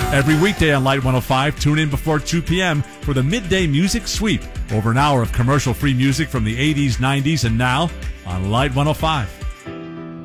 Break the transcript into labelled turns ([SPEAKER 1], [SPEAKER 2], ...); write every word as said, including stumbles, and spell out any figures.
[SPEAKER 1] Every weekday on Light one oh five, tune in before two p.m. for the Midday Music Sweep. Over an hour of commercial-free music from the eighties, nineties, and now on Light one oh five.